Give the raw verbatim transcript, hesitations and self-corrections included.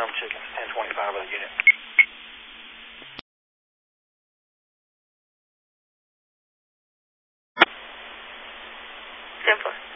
Warm Chickens, ten twenty-five of the unit. ten four.